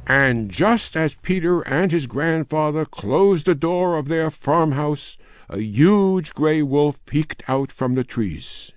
And just as Peter and his grandfather closed the door of their farmhouse, a huge gray wolf peeked out from the trees.